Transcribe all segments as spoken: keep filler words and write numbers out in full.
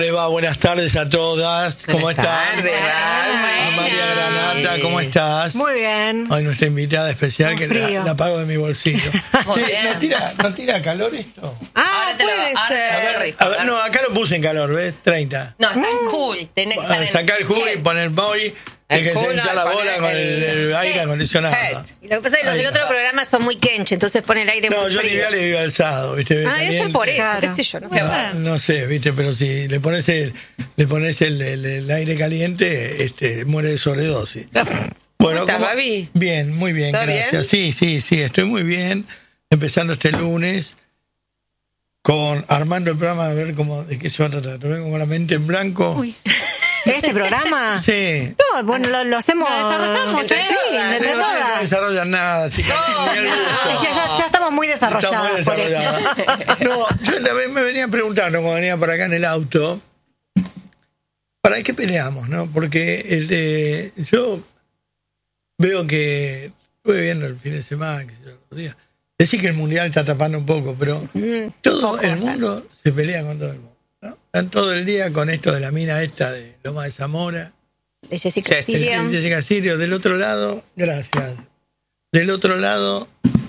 Va, buenas tardes a todas. ¿Cómo buenas están? Tardes, a María Granata, ¿cómo estás? Muy bien. Hoy nuestra invitada especial, que la, la pago de mi bolsillo. Muy Sí, bien. ¿no, tira, ¿No tira calor esto? Ah, Ahora te lo- puede ahora te ser. lo A ver, rico, a ver, no, acá lo puse en calor, ¿ves? treinta. No, está cool. Tenés que estar en Sacar el jugo y poner boy. El Hay que jugo, hinchar la poner bola con el, el el aire head, acondicionado. head. Y lo que pasa es que los Ahí del está. otro programa son muy kenche, entonces pone el aire No, muy yo frío. ni le vivo alzado, ¿viste? Ah, debe ser por eso, Claro. qué sé yo, no sé. No, no sé, viste, pero si le pones el, le pones el, el- el aire caliente, este, muere de sobredosis. ¿Cómo estás, ¿cómo? Babi? Bien, muy bien, ¿Todo gracias. Sí, sí, sí, estoy muy bien. Empezando este lunes con armando el programa, a ver cómo, de qué se va a tratar. Vengo con la mente en blanco. Uy. ¿Este programa? Sí. No, bueno, lo, lo hacemos. Lo desarrollamos, Sí, ¿eh? entre No, no todas. desarrollan nada, así que ni el gusto. Ya, ya- ya estamos muy Está desarrollados muy por eso. desarrollada. No, yo también me venía preguntando cuando venía para acá en el auto, ¿para qué peleamos, no? Porque el de, yo veo que estuve viendo el fin de semana, que sé yo, los días. Decir que el mundial está tapando un poco, pero todo el mundo se pelea con todo el mundo, ¿no? Están todo el día con esto de la mina esta de Loma de Zamora, De Jessica Jessica. Siria. Jessica Sirio. Del otro lado, gracias. Del otro lado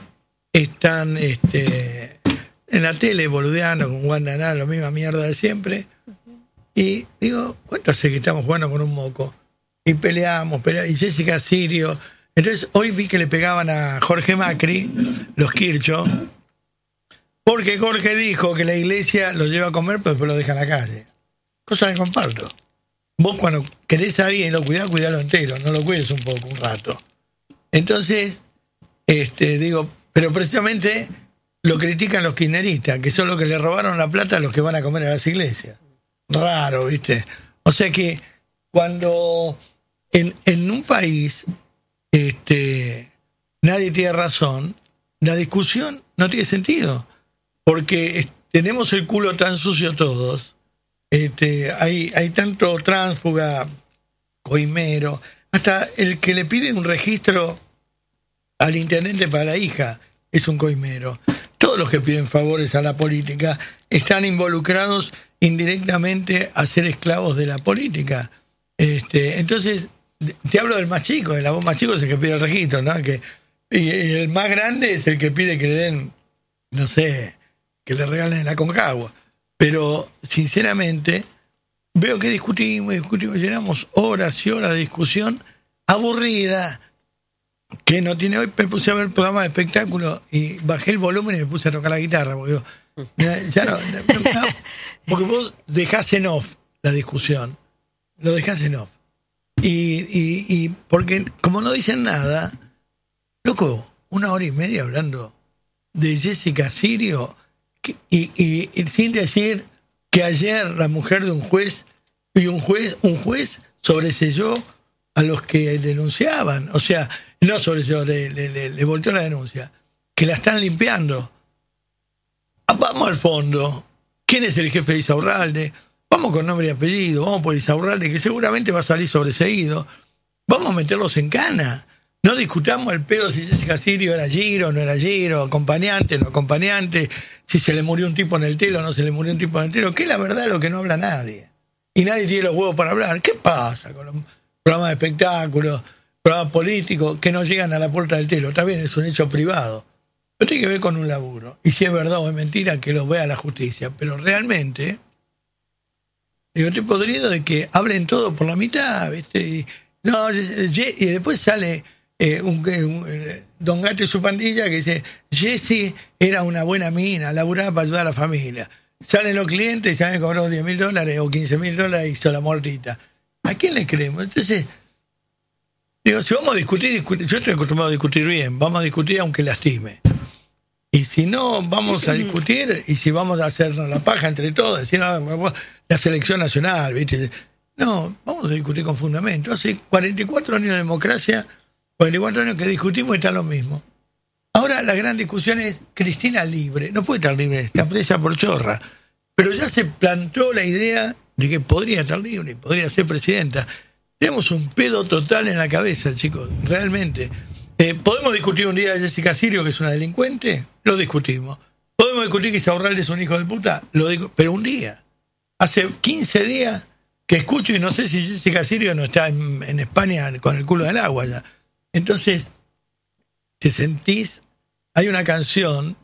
están este, en la tele boludeando con Wanda Nara, la misma mierda de siempre. Y digo, ¿cuánto hace que estamos jugando con un moco? Y peleamos, peleamos. Y Jessica Sirio. Entonces, hoy vi que le pegaban a Jorge Macri, los Kirchhoff, porque Jorge dijo que la iglesia lo lleva a comer, pero después lo deja en la calle. Cosa que comparto. Vos cuando querés a alguien y lo cuidás, cuidalo entero, no lo cuides un poco, un rato. Entonces, este, digo, pero precisamente lo critican los kirchneristas, que son los que le robaron la plata a los que van a comer a las iglesias. Raro, ¿viste? O sea que cuando en, en un país este, nadie tiene razón, la discusión no tiene sentido, porque es- tenemos el culo tan sucio todos, este, hay, hay tanto tránsfuga, coimero, hasta el que le pide un registro al intendente para la hija es un coimero. Todos los que piden favores a la política están involucrados indirectamente a ser esclavos de la política. Este, entonces, te hablo del más chico, el voz más chico es el que pide el registro, ¿no? Que, y, y el más grande es el que pide que le den, no sé, que le regalen la Concagua. Pero, sinceramente, veo que discutimos, discutimos, llenamos horas y horas de discusión aburrida, que no tiene. Hoy me puse a ver el programa de espectáculo y bajé el volumen y me puse a tocar la guitarra, porque digo, ya, ya no, no, no, porque vos dejás en off la discusión, lo dejás en off. Y, y, y porque como no dicen nada, loco, una hora y media hablando de Jessica Sirio que- y, y, y sin decir que ayer la mujer de un juez y un juez un juez sobreselló a los que denunciaban, o sea, no sobreselló, le, le, le, le volteó la denuncia, que la están limpiando. Ah, vamos al fondo. ¿Quién es el jefe de Isaurralde? Vamos con nombre y apellido, vamos por Isaurralde, que seguramente va a salir sobreseído. Vamos a meterlos en cana. No discutamos el pedo si Jessica Sirio era Giro, no era Giro, acompañante, no acompañante, si se le murió un tipo en el telo, no se le murió un tipo en el telo, que es la verdad lo que no habla nadie. Y nadie tiene los huevos para hablar. ¿Qué pasa con los programas de espectáculos, programas políticos que no llegan a la puerta del telo? También es un hecho privado. Pero tiene que ver con un laburo. Y si es verdad o es mentira, que los vea la justicia. Pero realmente, digo, estoy podrido de que hablen todo por la mitad, ¿viste? Y, no, y después sale eh, un, un, eh, Don Gato y su pandilla que dice, Jessy era una buena mina, laburaba para ayudar a la familia. Salen los clientes y se me cobró diez mil dólares o quince mil dólares y hizo la muertita. ¿A quién le creemos? Entonces, digo, si vamos a discutir, discutir, yo estoy acostumbrado a discutir bien, vamos a discutir aunque lastime. Y si no, vamos a discutir, y si vamos a hacernos la paja entre todos, decir, no, la selección nacional, ¿viste? No, vamos a discutir con fundamento. Hace cuarenta y cuatro años de democracia, cuarenta y cuatro años que discutimos y está lo mismo. Ahora la gran discusión es Cristina libre. No puede estar libre, está presa por chorra. Pero ya se plantó la idea de que podría estar libre y podría ser presidenta. Tenemos un pedo total en la cabeza, chicos, realmente. Eh, ¿Podemos discutir un día de Jessica Sirio, que es una delincuente? Lo discutimos. ¿Podemos discutir que Isaurralde es un hijo de puta? Lo digo, pero un día. hace quince días que escucho y no sé si Jessica Sirio no está en, en España con el culo del agua ya. Entonces, te sentís, hay una canción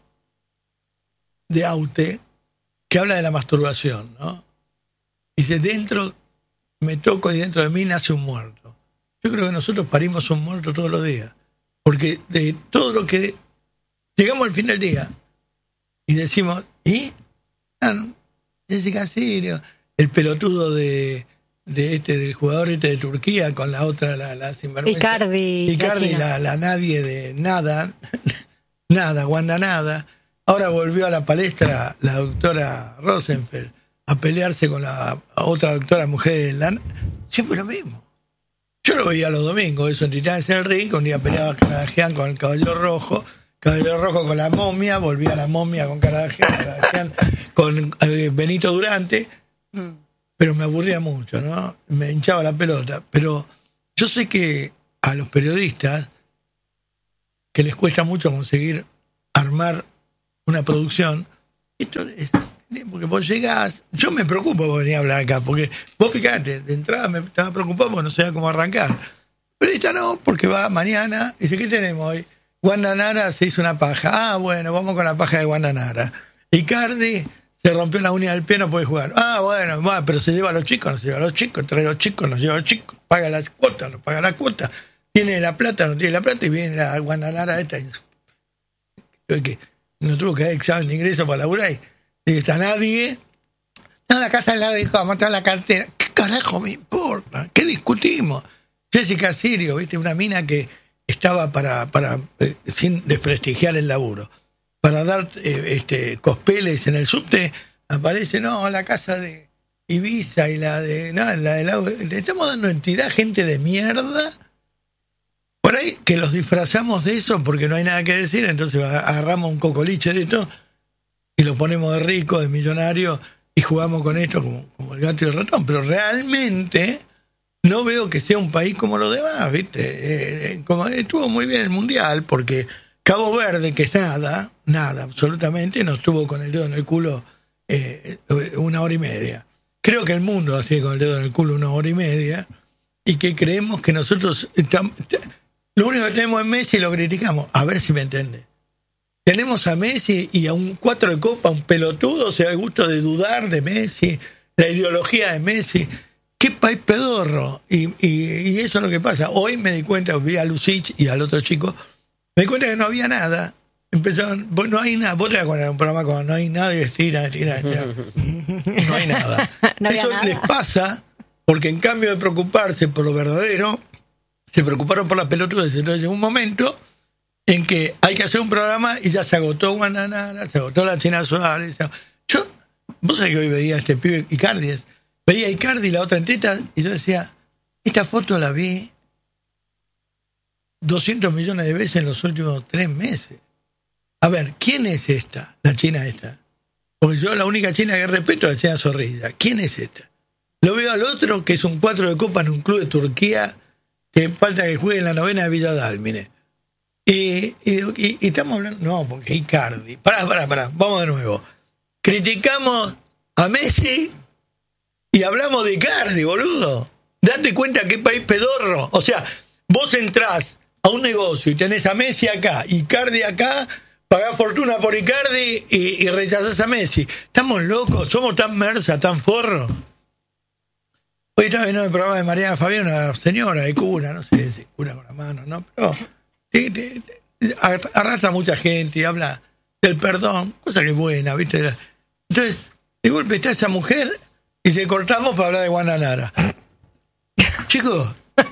de Aute que habla de la masturbación, ¿no? Y dice, dentro me toco y dentro de mí nace un muerto. Yo creo que nosotros parimos un muerto todos los días, porque de todo lo que llegamos al fin del día y decimos, ¿y? Ah, Jessica Sirio, el pelotudo de, de este del jugador este de Turquía con la otra, la, la sinvergüenza. Icardi. Icardi, la, la, la nadie de nada, nada, Wanda nada. Ahora volvió a la palestra la doctora Rosenfeld a pelearse con la otra doctora mujer de la... Siempre lo mismo. Yo lo veía los domingos, eso en Titanes del Ring, un día peleaba Caradagian con el Caballo Rojo, Caballo Rojo con la momia, volvía la momia con Caradagian, Caradagian con eh, Benito Durante, mm. pero me aburría mucho, ¿no? Me hinchaba la pelota. Pero yo sé que a los periodistas, que les cuesta mucho conseguir armar una producción, esto es... Porque vos llegás, yo me preocupo por venir a hablar acá, porque vos fijate, de entrada me estaba preocupado porque no sabía cómo arrancar. Pero esta no, porque va mañana, y dice, ¿qué tenemos hoy? Wanda Nara se hizo una paja. Ah, bueno, vamos con la paja de Wanda Nara. Icardi se rompió la uña del pie, no puede jugar. Ah, bueno, bueno, pero se lleva a los chicos, no se lleva a los chicos, trae a los chicos, no se lleva a los chicos, paga las cuotas, no paga la cuota, tiene la plata, no tiene la plata, y viene la Wanda Nara esta. Y... que no tuvo que dar examen de ingreso para laburar y y está nadie. No, la casa al lado dijo, vamos a mostrar la cartera. ¿Qué carajo me importa? ¿Qué discutimos? Jessica Sirio, viste, una mina que estaba para, para eh, sin desprestigiar el laburo, para dar eh, este cospeles en el subte, aparece, no, la casa de Ibiza y la de, no, la de la, le estamos dando entidad a gente de mierda, por ahí que los disfrazamos de eso porque no hay nada que decir, entonces agarramos un cocoliche de esto y lo ponemos de rico, de millonario, y jugamos con esto como, como el gato y el ratón. Pero realmente no veo que sea un país como los demás, ¿viste? Eh, como estuvo muy bien el Mundial, porque Cabo Verde, que es nada, nada, absolutamente, nos tuvo con el dedo en el culo eh, una hora y media. Creo que el mundo así con el dedo en el culo una hora y media, y que creemos que nosotros estamos, lo único que tenemos es Messi y lo criticamos. A ver si me entiendes. Tenemos a Messi y a un cuatro de copa, un pelotudo, o sea, el gusto de dudar de Messi, la ideología de Messi. ¡Qué país pedorro! Y, y, y eso es lo que pasa. Hoy me di cuenta, vi a Lucich y al otro chico, me di cuenta que no había nada. Empezaron, no hay nada, vos te acuerdas de un programa con no hay nada y estira, estira, estira. No hay nada. No eso nada. Les pasa porque en cambio de preocuparse por lo verdadero, se preocuparon por la pelotudez. Entonces llegó un momento en que hay que hacer un programa y ya se agotó Wanda Nara, se agotó la China Suárez. Yo, vos sabés que hoy veía a este pibe Icardi, veía a Icardi y la otra en teta, y yo decía, esta foto la vi doscientos millones de veces en los últimos tres meses. A ver, ¿quién es esta? La china esta. Porque yo la única china que respeto es la China Zorrilla. ¿Quién es esta? Lo veo al otro, que es un cuatro de copa en un club de Turquía, que falta que juegue en la novena de Villa Dálmine. Y, y, y, y estamos hablando, no, porque Icardi, pará, pará, pará, vamos de nuevo. Criticamos a Messi y hablamos de Icardi, boludo. Date cuenta qué país pedorro. O sea, vos entrás a un negocio y tenés a Messi acá, Icardi acá, pagás fortuna por Icardi y, y rechazás a Messi. Estamos locos, somos tan mersa, tan forros. Hoy estaba viendo el programa de Mariana Fabián, una señora de cura, no sé si cura con la mano, ¿no? Pero Te, te, te, arrastra mucha gente y habla del perdón, cosa que es buena, ¿viste? Entonces, de golpe está esa mujer y se cortamos para hablar de Wanda Nara. Chicos,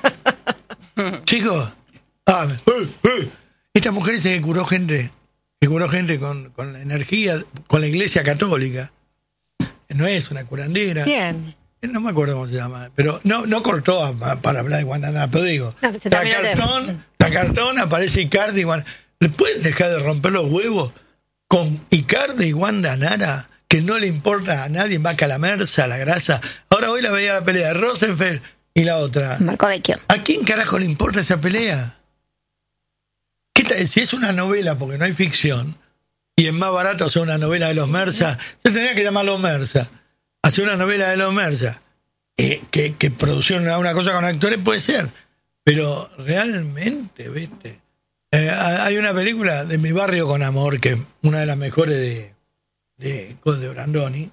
chicos, ah, eh, eh. Esta mujer dice que curó gente, que curó gente con, con la energía, con la Iglesia Católica. No es una curandera. ¿Quién? No me acuerdo cómo se llama, pero no no cortó a, a, para hablar de Wanda Nara, pero digo, No, se la terminó el cartón, la cartón aparece Icardi y Wanda. ¿Le pueden dejar de romper los huevos con Icardi y Wanda Nara? Que no le importa a nadie más que a la merza, a la grasa. Ahora hoy la veía la pelea de Rosenfeld y la otra. Marco Vecchio. ¿A quién carajo le importa esa pelea? ¿Qué tal? Si es una novela, porque no hay ficción, y es más barato hacer una novela de los Mersa, se tendría que llamar Los Mersa. hacer una novela de Leo Merza, eh, que, que producción una, una cosa con actores puede ser, pero realmente, ¿viste? Eh, hay una película de Mi barrio con amor, que es una de las mejores de, de, de Brandoni,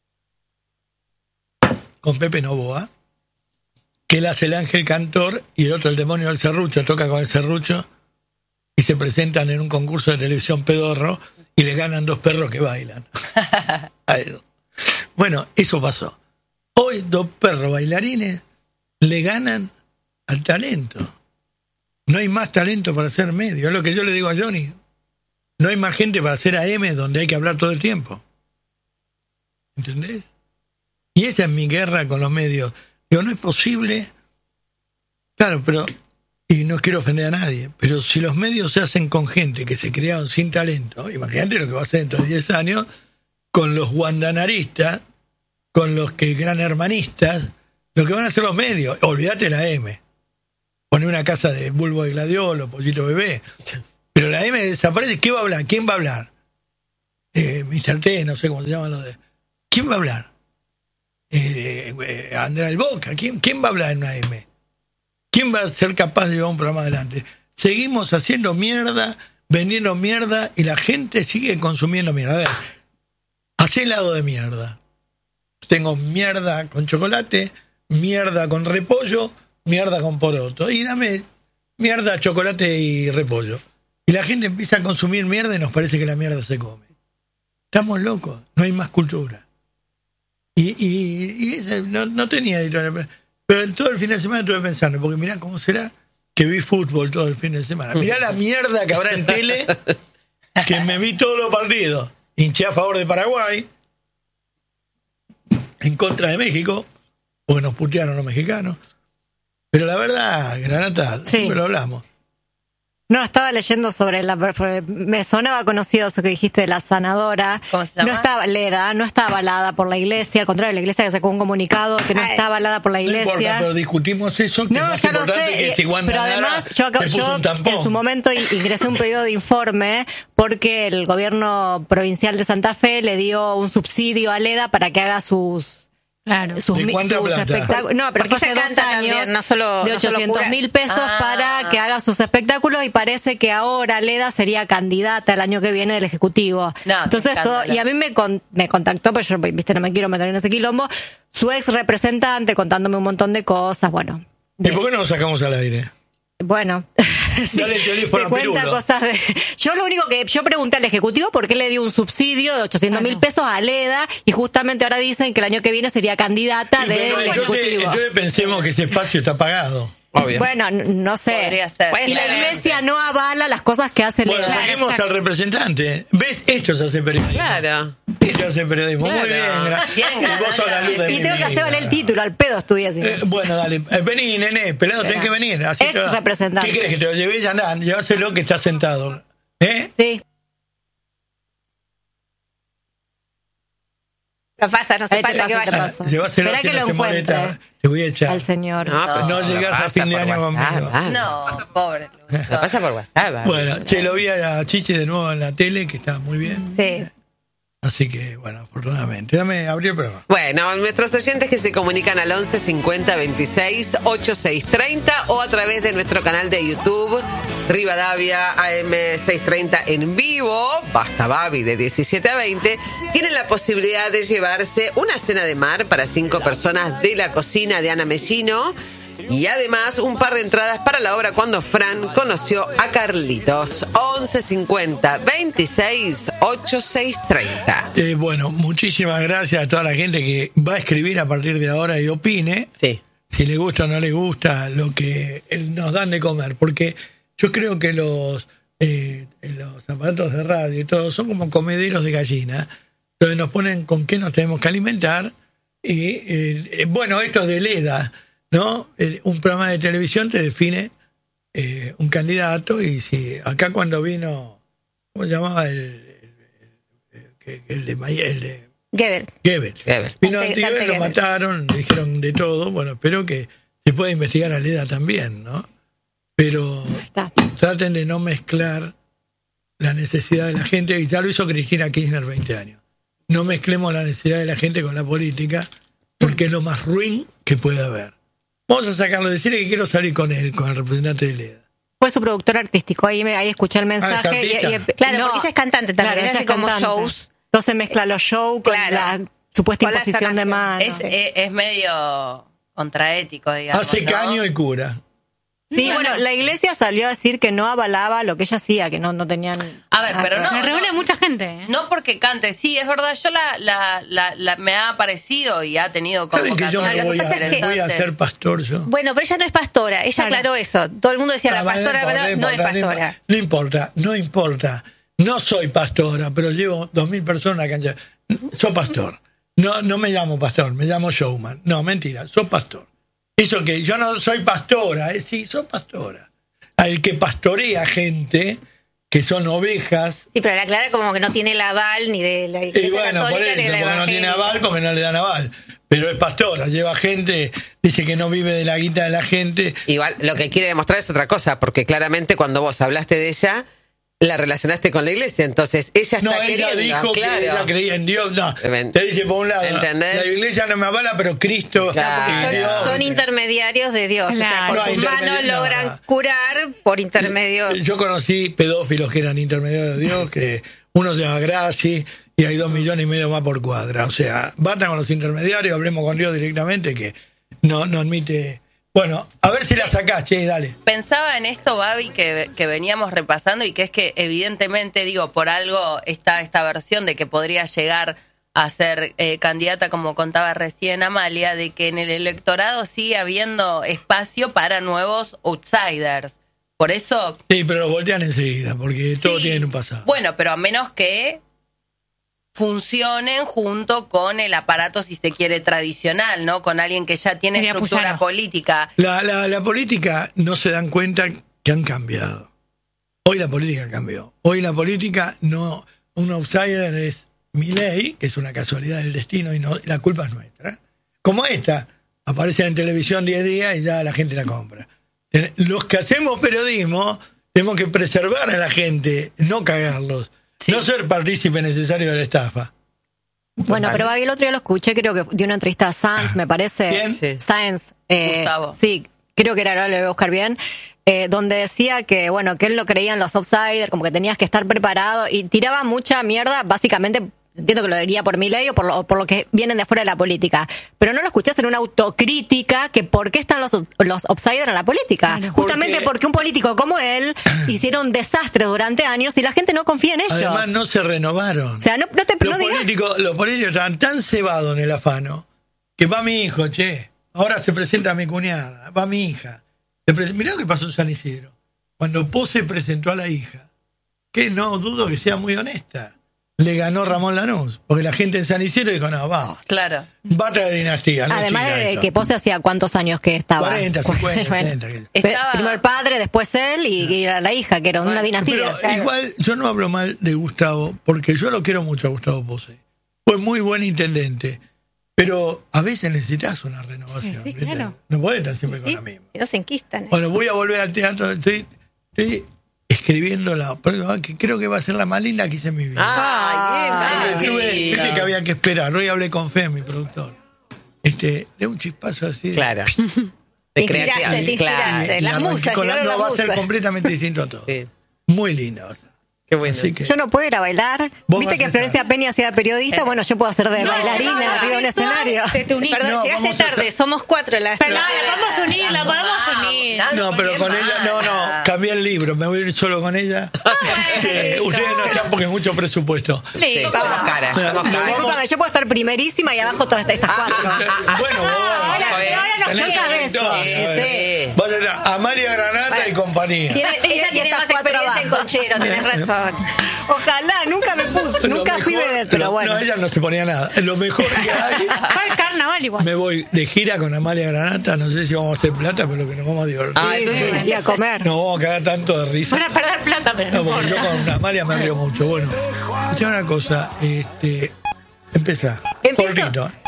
con Pepe Novoa, que él hace el ángel cantor y el otro el demonio del serrucho, toca con el serrucho y se presentan en un concurso de televisión pedorro y le ganan dos perros que bailan. Bueno, eso pasó. Hoy dos perros bailarines le ganan al talento. No hay más talento para hacer medio. Es lo que yo le digo a Johnny. No hay más gente para hacer A M donde hay que hablar todo el tiempo. ¿Entendés? Y esa es mi guerra con los medios. Digo, no es posible. Claro, pero, y no quiero ofender a nadie, pero si los medios se hacen con gente que se crearon sin talento, imagínate lo que va a hacer dentro de diez años con los guandanaristas, con los que gran hermanistas, lo que van a hacer los medios. Olvídate la M. Poner una casa de Bulbo de Gladiolo, Pollito Bebé. Pero la M desaparece. ¿Qué va a hablar? ¿Quién va a hablar? Eh, mister T, no sé cómo se llaman los de... ¿Quién va a hablar? Eh, eh, Andrea del Boca. ¿Quién, ¿Quién va a hablar en una M? ¿Quién va a ser capaz de llevar un programa adelante? Seguimos haciendo mierda, vendiendo mierda y la gente sigue consumiendo mierda. A ver, hacé helado de mierda. Tengo mierda con chocolate, mierda con repollo, mierda con poroto. Y dame mierda, chocolate y repollo. Y la gente empieza a consumir mierda y nos parece que la mierda se come. Estamos locos, no hay más cultura. Y, y, y ese, no, no tenía editorial, pero todo el fin de semana estuve pensando, porque mirá cómo será que vi fútbol todo el fin de semana. Mirá la mierda que habrá en tele, que me vi todos los partidos. Hinché a favor de Paraguay, en contra de México, porque nos putearon los mexicanos. Pero la verdad, Granata, Sí. siempre lo hablamos. No, estaba leyendo sobre la... Me sonaba conocido eso que dijiste de la sanadora. ¿Cómo se llama? No estaba Leda, no está avalada por la iglesia. Al contrario, la iglesia que sacó un comunicado que no Ay. está avalada por la No importa, iglesia. pero discutimos eso, que No, es más ya lo importante sé, que si eh, Wanda pero Nara además yo, acá- se puso yo un tampón. en su momento in- ingresé un pedido de informe porque el gobierno provincial de Santa Fe le dio un subsidio a Leda para que haga sus... Claro. sus, ¿De mi- cuánta sus plata? espectáculos. No, pero Porque fue ella hace dos canta años también, no solo- de no solo ochocientos cura. mil pesos Ah. para que haga sus espectáculos y parece que ahora Leda sería candidata el año que viene del Ejecutivo. No, qué Entonces todo, escándalo. y a mí me, con- me contactó, pero yo viste no me quiero meter en ese quilombo, su ex representante contándome un montón de cosas, bueno. ¿Y de- por qué no lo sacamos al aire? bueno, sí, Dale el teléfono te a cuenta Pirulo. cosas de... Yo lo único que... Yo pregunté al Ejecutivo por qué le dio un subsidio de ochocientos mil pesos a Leda y justamente ahora dicen que el año que viene sería candidata Sí, del pero entonces, Ejecutivo. entonces pensemos que ese espacio está pagado. Obvio. Bueno, n- no sé. Podría ser. Y la Claramente. iglesia no avala las cosas que hace Bueno, Leda. saquemos al representante. ¿Ves? Esto se hace periodismo. Claro. Esto se hace periodismo. Muy Claro. bien. gra- Bien, Y vos sos la luz de Y mi tengo que hacer vida. valer el título, al pedo estudié así. Eh, bueno, dale. Eh, vení, nene. Pelado, tenés que venir. Así Ex te va. representante. ¿Qué querés que te lo lleve? Ya andá, llévaselo que está sentado. ¿Eh? Sí. No pasa, no se Ahí te falta paso, que te vaya. paso. Llévaselo Esperá que que no lo se encuentre molesta. Te voy a echar. al señor. No, pero No se lo llegás a pasa fin de por año WhatsApp, conmigo. ah. No, pobre Lucho. Lo pasa por WhatsApp. ah. Bueno, che, lo vi a Chichi de nuevo en la tele, que está muy bien. Sí. Así que, bueno, afortunadamente. Dame abrir el programa. Bueno, nuestros oyentes que se comunican al once cincuenta veintiséis ochenta y seis treinta o a través de nuestro canal de YouTube, Rivadavia A M seiscientos treinta en vivo, Basta Babi de diecisiete a veinte, tienen la posibilidad de llevarse una cena de mar para cinco personas de la cocina de Ana Mellino. Y además un par de entradas para la obra Cuando Fran conoció a Carlitos. once cincuenta veintiséis ochenta y seis treinta. Eh, bueno, muchísimas gracias a toda la gente que va a escribir a partir de ahora y opine Sí. si le gusta o no le gusta lo que nos dan de comer, porque yo creo que los eh, los aparatos de radio y todo son como comederos de gallina, donde nos ponen con qué nos tenemos que alimentar y eh, eh, bueno, esto es de Leda, ¿no? El- un programa de televisión te define eh, un candidato y si acá cuando vino, ¿cómo se llamaba el, el, el, el de May- el de Gebel. Goebbels? Goebbels. Vino Dante- Antigoel, Dante lo Goebbels. mataron, le dijeron de todo. Bueno, espero que se pueda investigar a Leda también, ¿no? Pero Está. traten de no mezclar la necesidad de la gente, y ya lo hizo Cristina Kirchner veinte años. no mezclemos la necesidad de la gente con la política, porque es lo más ruin que puede haber. Vamos a sacarlo, decirle que quiero salir con él, con el representante de Leda. Fue su productor artístico, ahí, me, ahí escuché el mensaje. Ah, ¿es y, y- artista? Claro, porque ella es cantante también, claro, ella ella hace es como cantante. shows. Entonces mezcla los shows con Claro. la supuesta Con la imposición de sanación. mano. Es, es, es medio contraético, digamos. Hace ¿no? caño y cura. Sí, bueno, la iglesia salió a decir que no avalaba lo que ella hacía, que no, no tenían... A ver, pero no, Me reúne no. mucha gente. ¿eh? No porque cante, sí, es verdad, yo la, la, la, la- me ha aparecido y ha tenido ¿Saben que yo no convocatorias voy pasa a, es que- voy a ser pastor yo? Bueno, pero ella no es pastora, ella Claro. aclaró eso. Todo el mundo decía la Ah, vale, pastora, importa, pero no es importa, pastora. No importa, no importa. No soy pastora, pero llevo dos mil personas a cancha. Soy pastor. No, no me llamo pastor, me llamo showman. No, mentira, soy pastor. Eso que yo no soy pastora, eh, sí, soy pastora. Al que pastorea gente que son ovejas. Sí, pero la aclara como que no tiene el aval ni de la Y iglesia bueno, por católica eso, ni de la porque no tiene evangélica. aval, porque no le dan aval. Pero es pastora, lleva gente, dice que no vive de la guita de la gente. Igual lo que quiere demostrar es otra cosa, porque claramente cuando vos hablaste de ella, la relacionaste con la iglesia, entonces ella está No, ella queriendo, dijo claro. que ella creía en Dios. No, Ven- te dice por un lado, ¿entendés? la iglesia no me avala, pero Cristo Claro. y Son, Dios. son intermediarios de Dios. Claro. O sea, No con hay sus manos intermedio- logran nada. curar por intermedio. Yo conocí pedófilos que eran intermediarios de Dios, que uno se llama Graci y hay dos millones y medio más por cuadra. O sea, basta con los intermediarios, hablemos con Dios directamente, que no, no admite. Bueno, a ver si la sacás, che, dale. Pensaba en esto, Babi, que, que veníamos repasando y que es que evidentemente, digo, por algo está esta versión de que podría llegar a ser eh, candidata, como contaba recién Amalia, de que en el electorado sigue habiendo espacio para nuevos outsiders. Por eso... Sí, pero lo voltean enseguida, porque todo sí, tiene un pasado. Bueno, pero a menos que funcionen junto con el aparato, si se quiere, tradicional, ¿no? Con alguien que ya tiene Sería estructura Puyaro. política. La, la, la política no se dan cuenta que han cambiado. Hoy la política cambió. Hoy la política no, un outsider es Milei, que es una casualidad del destino y no, la culpa es nuestra. Como esta, aparece en televisión diez días y ya la gente la compra. Los que hacemos periodismo tenemos que preservar a la gente, no cagarlos, Sí. no ser partícipe necesario de la estafa. Bueno, pero Babi, el otro día lo escuché, creo que dio una entrevista a Sanz, me parece. ¿Quién? Sí. Sanz. Eh, Gustavo. Sí, creo que era, ahora lo voy a buscar bien. Eh, donde decía que, bueno, que él lo creía en los outsiders, como que tenías que estar preparado y tiraba mucha mierda, básicamente. Entiendo que lo diría por mi ley o por lo, por lo que vienen de afuera de la política. Pero no lo escuchás en una autocrítica que por qué están los, los outsiders en la política. Claro. Justamente Porque- porque un político como él hicieron desastres durante años y la gente no confía en ellos. Además no se renovaron. O sea, no, no te Los no digas- políticos, los políticos estaban tan cebados en el afano que va mi hijo, che. Ahora se presenta mi cuñada, va mi hija. Se pre- Mirá lo que pasó en San Isidro. Cuando Pose presentó a la hija, que no dudo que sea muy honesta, le ganó Ramón Lanús. Porque la gente en San Isidro dijo, no, va, Claro. bata de dinastía. No Además China de esto. que Pose hacía cuántos años que estaba. cuarenta, cincuenta, Bueno, setenta. que- Estaba- Primero el padre, después él y, y era la hija, que era una dinastía. Pero igual yo no hablo mal de Gustavo, porque yo lo quiero mucho a Gustavo Pose. Fue muy buen intendente, pero a veces necesitas una renovación. Sí, ¿viste? claro. No podés estar siempre con Sí, la misma. que no se enquistan. Bueno, voy a volver al teatro. Estoy, estoy escribiendo la. perdón, que creo que va a ser la más linda que hice en mi vida. Ay, Tuve- bien, tuve- María. viste que había que esperar. Hoy hablé con Fe, mi productor. Este, de un chispazo así. de- Claro. Te De inspiraste, creatividad, te claro. inspiraste. y Las arranqué musas, con la- llegaron no, las va a ser musas. completamente distinto a todo. Sí. Muy linda va a ser. Qué bueno. Así que, Yo no puedo ir a bailar. Vos Viste vas que a Florencia Peña hacía periodista. Bueno, yo puedo hacer de No, bailarina no, no, arriba de un no, escenario. Te, te unís. Perdón, No, llegaste vamos a tarde, hacer- somos cuatro las Pero no, la podemos unir, la podemos unir. no, pero con ella, no, no, cambié el libro, me voy a ir solo con ella. Sí, ustedes no están porque es mucho presupuesto. Sí, Listo. somos caras, somos Nos caras. Discúlpame, yo puedo estar primerísima y abajo todas estas cuatro. Bueno, vos Ahora, joder. ahora no, tenés yo cabezo. todo, a ver. Sí. Vas a tener Amalia Granata y compañía. Tiene- ella Y tiene estas más cuatro experiencia en abajo. conchero, tenés razón. Ojalá, nunca me puse, Lo nunca fui mejor- vedette, pero lo- bueno. No, ella no se ponía nada. Lo mejor que hay, Fue el carnaval igual. me voy de gira con Amalia Granata. No sé si vamos a hacer plata, pero lo que nos vamos a divertir. Ah, entonces- Y a comer. No vamos a cagar tanto de risa. Van a perder plata, pero no No, porque yo importa. con Amalia me río mucho. Bueno, escuchá una cosa. Este, empezá. Empiezo. Cortito. Cortito, bueno.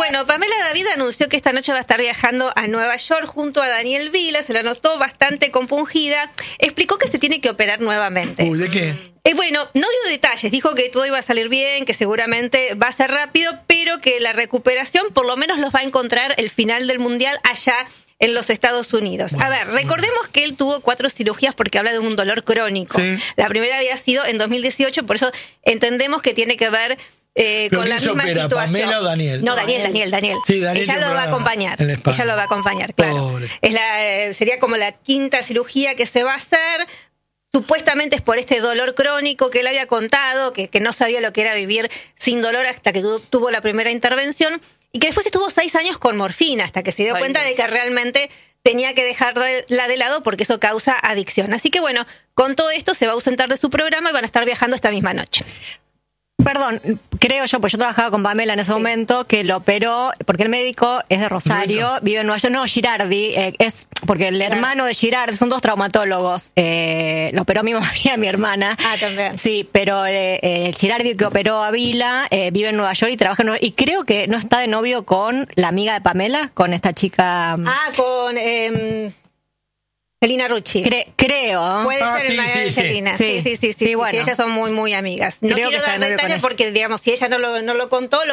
bueno, Pamela David anunció que esta noche va a estar viajando a Nueva York junto a Daniel Vila, se la notó bastante compungida. Explicó que se tiene que operar nuevamente. Uy, ¿de qué? Eh, bueno, no dio detalles, dijo que todo iba a salir bien, que seguramente va a ser rápido, pero que la recuperación por lo menos los va a encontrar el final del Mundial allá en los Estados Unidos. Bueno, a ver, recordemos bueno. que él tuvo cuatro cirugías porque habla de un dolor crónico. Sí. La primera había sido en dos mil dieciocho, por eso entendemos que tiene que ver eh, con la misma opera, situación. ¿Pamela o Daniel? No, Daniel, Daniel, Daniel. Sí, Daniel Ella lo va a acompañar. Ella lo va a acompañar, claro. Pobre. Es la, eh, sería como la quinta cirugía que se va a hacer. Supuestamente es por este dolor crónico que él había contado, que, que no sabía lo que era vivir sin dolor hasta que tu, tuvo la primera intervención. Y que después estuvo seis años con morfina hasta que se dio Ay, cuenta no. de que realmente tenía que dejarla de lado porque eso causa adicción. Así que bueno, con todo esto se va a ausentar de su programa y van a estar viajando esta misma noche. Perdón, creo yo, pues yo trabajaba con Pamela en ese sí. momento, que lo operó, porque el médico es de Rosario, no, no. vive en Nueva York, no, Girardi, eh, es porque el claro. hermano de Girardi, son dos traumatólogos, eh, lo operó mi mamá y a mi hermana. Ah, también. Sí, pero eh, el Girardi que operó a Vila eh, vive en Nueva York y trabaja en Nueva York, y creo que no está de novio con la amiga de Pamela, con esta chica. Ah, con... Eh... Celina Rucci. Cre- creo. Puede ah, ser sí, hermana sí, de sí. Celina. Sí, sí, sí. sí, sí, sí, sí, bueno. sí, ellas son muy, muy amigas. No creo quiero que dar detalles porque, digamos, si ella no lo, no lo contó, lo